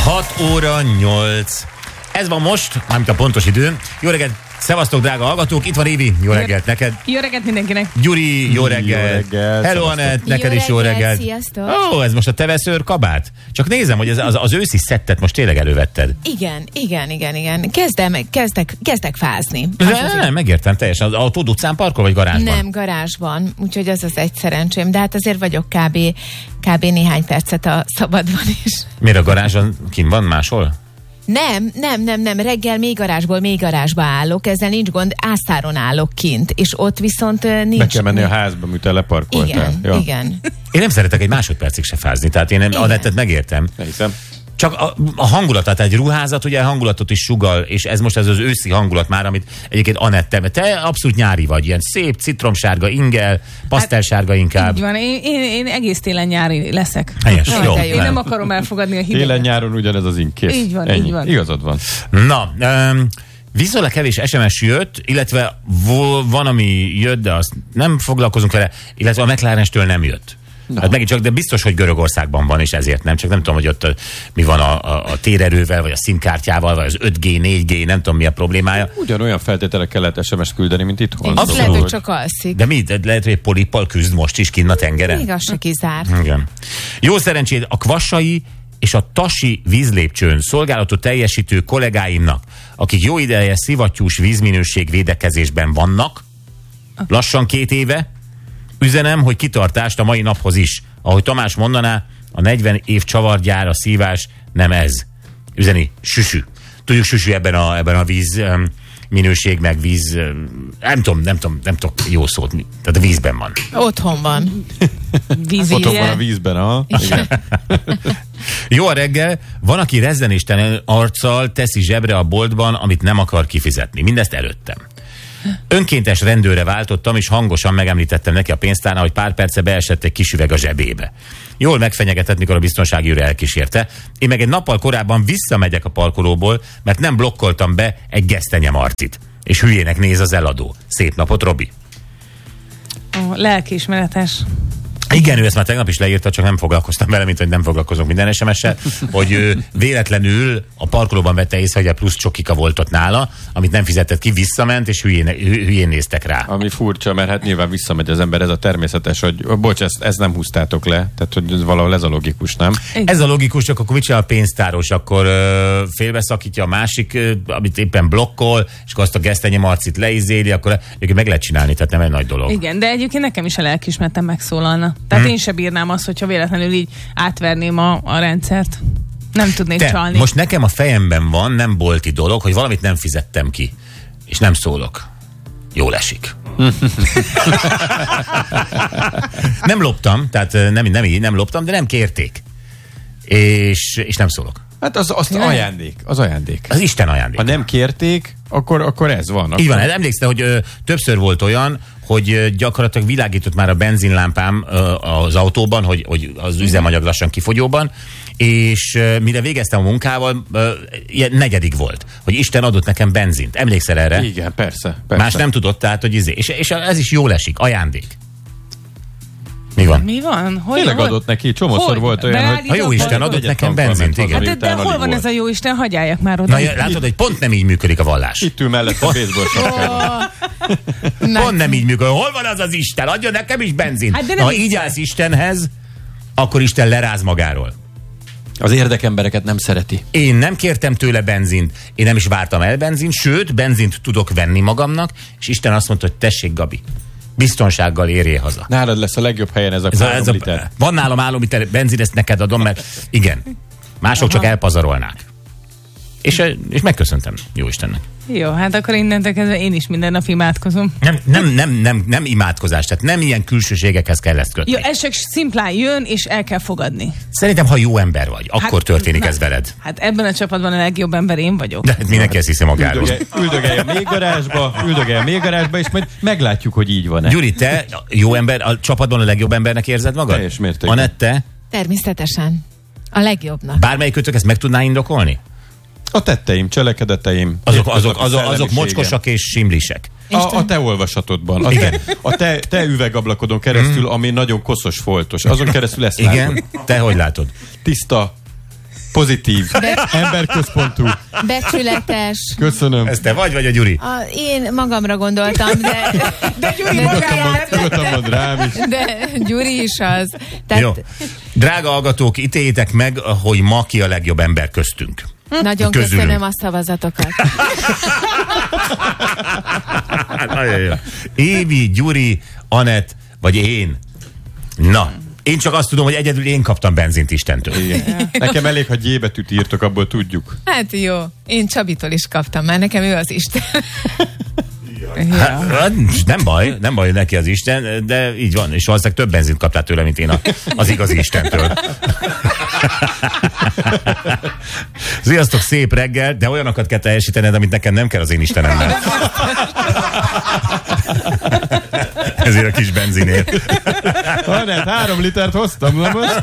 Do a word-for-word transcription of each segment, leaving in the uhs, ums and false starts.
hat óra nyolc. Ez van most, mármint a pontos idő. Jó reggelt, szevasztok, drága hallgatók. Itt van Évi, jó reggelt neked. Jó reggelt mindenkinek. Gyuri, jó reggelt. Jó reggelt. Hello, Anett, neked jó is jó reggelt. reggelt. Sziasztok. Ó, ez most a te veszőr kabát? Csak nézem, hogy az, az, az őszi szettet most tényleg elővetted. Igen, igen, igen, igen. Kezdem, kezdek, kezdek fázni. De nem, megértem teljesen. Az Autód utcán parkol, vagy garázsban? Nem, garázsban, úgyhogy az az egy szerencsém, de hát azért vagyok kb. kb. Néhány percet a szabadban is. Miért a garázson kint van máshol? Nem, nem, nem, nem, reggel még garázsból, még garázsba állok, ezzel nincs gond, ásztáron állok kint, és ott viszont uh, nincs... Be kell menni a házba, amit te leparkoltál. Igen, ja. igen. Én nem szeretek egy másodpercig se fázni, tehát én Anettet megértem. Hiszem. Csak a, a hangulatát, egy ruházat ugye hangulatot is sugal, és ez most ez az őszi hangulat már, amit egyébként Anett, te abszolút nyári vagy, ilyen szép citromsárga ingel, pasztelsárga inkább. Így van, én, én, én egész télen nyári leszek. Helyes, Jaj, jó. de jó. Én nem akarom elfogadni a hideget. Télen-nyáron ugyanez az ink, kész. Így van, Ennyi. így van. Igazad van. Na, um, viszonylag kevés es em es jött, illetve vo- van, ami jött, de azt nem foglalkozunk vele, illetve a McLarenstől nem jött. No. Hát megint csak, de biztos, hogy Görögországban van, és ezért nem. Csak nem tudom, hogy ott a, mi van a, a, a térerővel, vagy a szimkártyával, vagy az öt G, négy G, nem tudom, mi a problémája. Ugyanolyan feltételekkel lehet es em es küldeni, mint itthon. Itt Abszolút. lehet, hogy csak alszik. De mi? De lehet, hogy egy polippal küzd most is kinn a tengeren? Még az se kizárt. Igen. Jó szerencsét a kvassai és a tasi vízlépcsőn szolgálatot teljesítő kollégáimnak, akik jó ideje szivattyús vízminőség védekezésben vannak, lassan két éve, üzenem, hogy kitartást a mai naphoz is. Ahogy Tamás mondaná, a negyven év csavargyár, a szívás nem ez. Üzeni, süsü. Tudjuk, süsü ebben a, ebben a víz um, minőség, meg víz, um, nem tudom, nem tudom, nem tudok jó szót, tehát a vízben van. Otthon van. Víz, Otthon van a vízben, aha. Igen. Jó a reggel, van, aki rezzenéstelen arccal teszi zsebre a boltban, amit nem akar kifizetni. Mindezt előttem. Önkéntes rendőre váltottam, és hangosan megemlítettem neki a pénztárnál, hogy pár perce beesett egy kis üveg a zsebébe. Jól megfenyegetett, mikor a biztonsági őr elkísérte. Én meg egy nappal korábban visszamegyek a parkolóból, mert nem blokkoltam be egy gesztenye Marcit. És hülyének néz az eladó. Szép napot, Robi. Ó, lelkiismeretes. Igen, ő ezt már tegnap is leírta, csak nem foglalkoztam vele, mint hogy nem foglalkozunk minden es em es-sel, hogy ő véletlenül a parkolóban vette észre, hogy a plusz csokika volt ott nála, amit nem fizetett ki, visszament, és hülyén, hülyén néztek rá. Ami furcsa, mert hát nyilván visszamegy az ember, ez a természetes, hogy bocs, ezt, ezt nem húztátok le, tehát hogy ez valahol ez a logikus, nem? Igen. Ez a logikus, csak akkor mit csinál a pénztáros? Akkor ö, félbeszakítja a másik, ö, amit éppen blokkol, és akkor azt a gesztenye Marcit leizéli, akkor ők meg lehet csinálni, tehát nem egy nagy dolog. Igen, de egyébként nekem is a lelkiismeretem megszólalna. Tehát hmm. én sem bírnám azt, hogyha véletlenül így átverném a, a rendszert. Nem tudnék Te, csalni. most nekem a fejemben van, nem bolti dolog, hogy valamit nem fizettem ki, és nem szólok. Jól esik. Nem loptam, tehát nem, nem így, nem loptam, de nem kérték. És, és nem szólok. Hát az, az ajándék, az ajándék. Az Isten ajándék. Ha nem kérték, akkor, akkor ez van. Akkor... Így van, emlékszel, hogy ö, többször volt olyan, hogy ö, gyakorlatilag világított már a benzinlámpám ö, az autóban, hogy, hogy az üzemanyag lassan kifogyóban, és ö, mire végeztem a munkával, ö, ilyen negyedik volt, hogy Isten adott nekem benzint. Emlékszel erre? Igen, persze, persze. Más nem tudott, tehát, hogy izé. És, és ez is jól esik, ajándék. Mi van? Mi van? Hogy, Tényleg hogy? adott neki, csomószor Hogy? volt olyan, hogy... Ha jó Isten adott nekem benzint, igen. Hát de, de hol van ez a jó Isten? Hagyjálják már oda. Na, látod, hogy pont nem így működik a vallás. Itt ül mellett a baseball sapkában. Pont nem így működik. Hol van az az Isten? Adjon nekem is benzint. Hát de Na, nem ha így így állsz Istenhez, akkor Isten leráz magáról. Az érdekembereket nem szereti. Én nem kértem tőle benzint, én nem is vártam el benzint, sőt, benzint tudok venni magamnak, és Isten azt mondta, hogy tessék, Gabi, biztonsággal érjél haza. Nálad lesz a legjobb helyen ez a Ez a, három ez a, liter. van nálam három liter benzin, ezt neked adom, mert igen, mások Aha. csak elpazarolnák. És, és megköszöntem jó Istennek. Jó, hát akkor innentől kezdve én is minden nap imádkozom. Nem, nem, nem, nem, nem imádkozás, tehát nem ilyen külsőségekhez kell ezt kötni. Jó, ez csak szimplán jön, és el kell fogadni. Szerintem, ha jó ember vagy, akkor Hát, történik na, ez veled. Hát ebben a csapatban a legjobb ember én vagyok. De mindenki ezt hiszi magáról. Üldögel, üldögelj a mélygarázsba, üldögelj a mélygarázsba, és majd meglátjuk, hogy így van-e. Gyuri, te jó ember, a csapatban a legjobb embernek érzed magad? Teljes mértékben. Anett, te? Természetesen. A legjobbnak. Bármelyik kötök ezt meg tudná indokolni? A tetteim, cselekedeteim. Azok, azok, azok, azok mocskosak és simlisek. A, a te olvasatodban, a te, a te, te üvegablakodon keresztül, ami nagyon koszos foltos, azon keresztül ezt Igen? látod. Te hogy látod? Tiszta, Pozitív, Be- emberközpontú. Becsületes. Köszönöm. Ez te vagy, vagy a Gyuri? A, én magamra gondoltam, de... De Gyuri Nyugodtan mond rám is. De Gyuri is az. Tehát Jó. Drága hallgatók, ítéljétek meg, hogy ma ki a legjobb ember köztünk. nagyon Közülünk. köszönöm a szavazatokat. Évi, Gyuri, Anett, vagy én. Na, én csak azt tudom, hogy egyedül én kaptam benzint Istentől. Igen. Nekem elég, ha J betűt írtok, abból tudjuk. Hát jó, én Csabitól is kaptam, mert nekem ő az Isten. Hát, nem baj, nem baj neki az Isten, de így van, és valószínűleg több benzint kaptál tőle, mint én a, az igazi Istentől. Sziasztok, szép reggel, de olyanokat kell teljesítened, amit nekem nem kell az én Istenemmel. Ezért a kis benzinért. Anett, három litert hoztam, na most.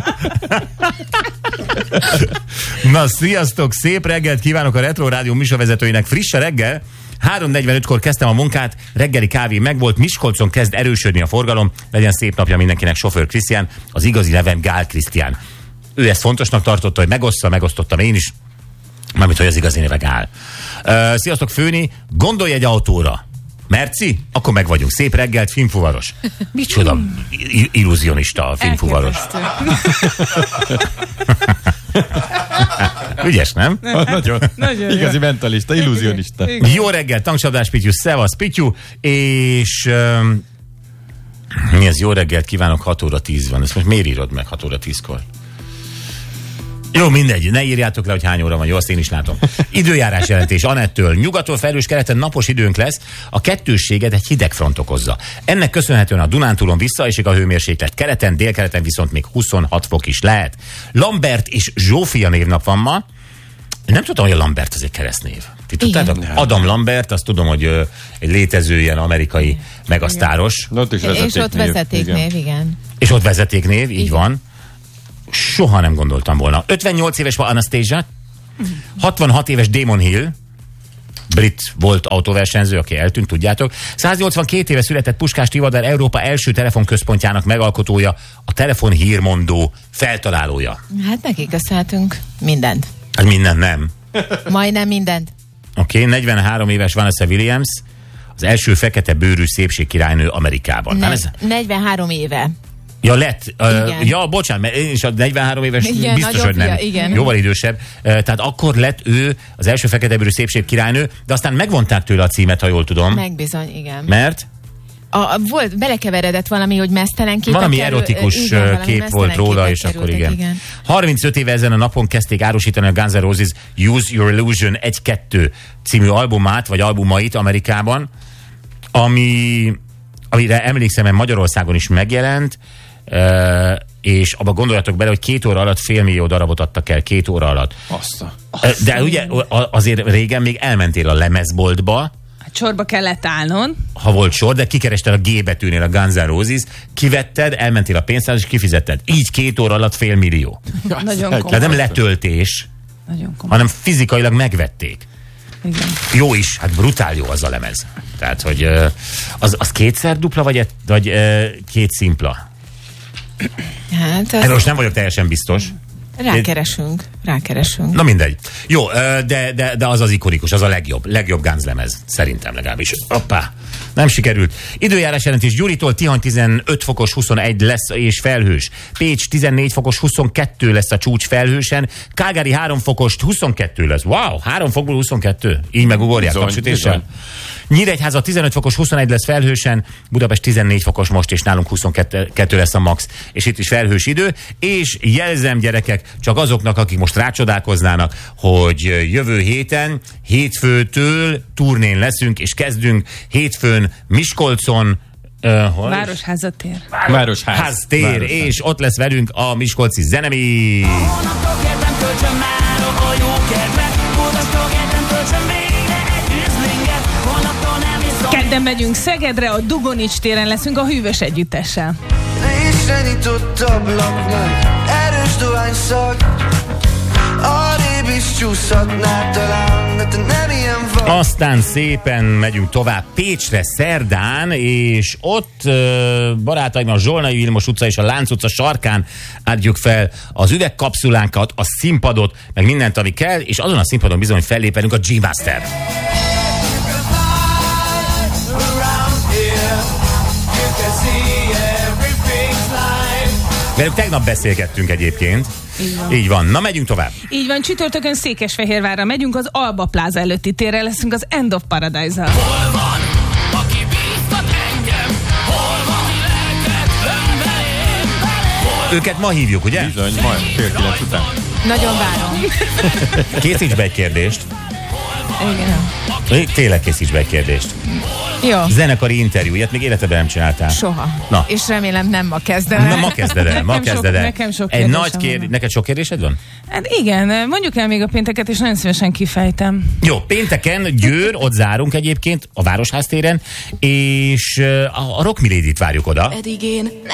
Na, sziasztok, szép reggelt kívánok a Retro Rádió műsorvezetőinek. Friss a reggel. három negyvenötkor kezdtem a munkát, reggeli kávé megvolt, Miskolcon kezd erősödni a forgalom. Legyen szép napja mindenkinek, sofőr Krisztián, az igazi nevem Gál Krisztián. Ő ezt fontosnak tartotta, hogy megoszta, megosztottam én is, mármint, hogy az igazi neve Gál. Uh, sziasztok, Főni, gondolj egy autóra. Merci? Akkor meg vagyunk. Szép reggelt, filmfuvaros. Micsoda i- illúzionista a filmfuvaros. Ügyes, nem? Nagyon. Nagyon Igazi jó. mentalista, illúzionista. Jó reggel, tankcsapdás Pityu, szevasz Pityu, és um, mi ez, jó reggelt kívánok, hat óra tíz van. Ezt most miért írod meg hat óra tízkor? Jó, mindegy, ne írjátok le, hogy hány óra van, jó, azt én is látom. Időjárás jelentés Anettől. Nyugaton felhős, keleten napos időnk lesz, a kettősséget egy hideg front okozza. Ennek köszönhetően a Dunántúlon visszaesik a hőmérséklet, keleten, délkeleten viszont még huszonhat fok is lehet. Lambert és Zsófia névnap van ma. Nem tudtam, hogy a Lambert az egy keresztnév. Ti tudtátok? Adam Lambert, azt tudom, hogy ö, egy létező ilyen amerikai megasztáros. Ott is És ott vezetéknév, igen. És ott vezetéknév, így Igen. van. Soha nem gondoltam volna. ötvennyolc éves van Anastasia, hatvanhat éves Damon Hill, brit volt autóversenyző, aki eltűnt, tudjátok. száznyolcvankét éve született Puskás Tivadar, Európa első telefonközpontjának megalkotója, a telefon hírmondó feltalálója. Hát neki köszönhetünk mindent. Hát minden nem. Majdnem mindent. Oké, okay, negyvenhárom éves Vanessa Williams, az első fekete bőrű szépségkirálynő Amerikában. Ne, Nem ez? negyvenhárom éve. Ja, lett. Igen. Uh, ja, bocsánat, mert én is a negyvenhárom éves, Igen, biztos, hogy nem. fia, igen. Jóval idősebb. Uh, tehát akkor lett ő az első feketebőrű szépségkirálynő, de aztán megvonták tőle a címet, ha jól tudom. Megbizony, igen. Mert? A, a, volt, belekeveredett valami, hogy mesztelen képek Valami kerül- erotikus igen, valami kép mesztelen volt róla, képek és akkor kerültek, igen. igen. harmincöt éve ezen a napon kezdték árusítani a Guns N' Roses Use Your Illusion egy kettő című albumát, vagy albumait Amerikában, ami, amire emlékszem, hogy Magyarországon is megjelent, Uh, és abba gondoljatok bele, hogy két óra alatt félmillió darabot adtak el, két óra alatt. Azt a... Uh, de ugye azért régen még elmentél a lemezboltba, Hát sorba kellett állnod. ha volt sor, de kikerested a G betűnél a Guns N' Roses, kivetted, elmentél a pénztárhoz, és kifizetted. Így két óra alatt fél millió. Nagyon De komoly. nem letöltés, Nagyon komoly. hanem fizikailag megvették. Igen. Jó is, hát brutál jó az a lemez. Tehát, hogy uh, az, az kétszer dupla, vagy, et, vagy uh, két szimpla? Hát, Erről most nem vagyok teljesen biztos. rákeresünk, rákeresünk. Na mindegy. Jó, de, de, de az az ikonikus, az a legjobb, legjobb Guns lemez, szerintem legalábbis. Hoppá, nem sikerült. Időjárás jelentés Gyuritól, Tihany tizenöt fokos, huszonegy lesz és felhős. Pécs tizennégy fokos, huszonkettő lesz a csúcs felhősen. Calgary három fokos, huszonkettő lesz. Wow, három fokból huszonkettő? Így megugorják Bizony, napsütéssel? bizony. Nyíregyháza tizenöt fokos, huszonegy lesz felhősen, Budapest tizennégy fokos most, és nálunk huszonkettő lesz a max, és itt is felhős idő, és jelzem, gyerekek, csak azoknak, akik most rácsodálkoznának, hogy jövő héten, hétfőtől turnén leszünk, és kezdünk hétfőn Miskolcon, uh, hol? Városháza tér. Városház. Ház tér, Városház. és ott lesz velünk a miskolci zenemi. Kedden megyünk Szegedre, a Dugonics téren leszünk a Hűvös együttessel. Résre nyitott ablaknak erős dohányszag, arrébb is Csúszhatnál talán, de te nem ilyen vagy. Aztán szépen megyünk tovább Pécsre szerdán, és ott uh, barátaim a Zsolnai Vilmos utca és a Lánc utca sarkán adjuk fel az üvegkapszulánkat, a színpadot, meg mindent, ami kell, és azon a színpadon bizony fellépelünk a G-Master. Velük tegnap beszélgettünk egyébként. Így van. Így van. Na, megyünk tovább. Így van, csütörtökön Székesfehérvárra megyünk, az Alba Plaza előtti térre leszünk az End of Paradise-zal. Hol van, aki bíztat engem? Hol van, aki lelket önbe én? Őket ma hívjuk, ugye? Bizony, majd fél kilenc után. Nagyon várom. Készíts be egy kérdést. Igen. Tényleg készíts be egy kérdést. Jó. Zenekari interjú, ilyet még életedben nem csináltál. Soha. Na. És remélem nem ma kezdem. Na, ma kezded el, ma Nekem kezded sok- el. nekem sok Egy kérdésem nagy kérdés. van. Neked sok kérdésed van? Hát igen, mondjuk el még a pénteket, és nagyon szívesen kifejtem. Jó, pénteken Győr, ott zárunk egyébként a Városház téren, és uh, a, a Rock Milédit várjuk oda. Pedig én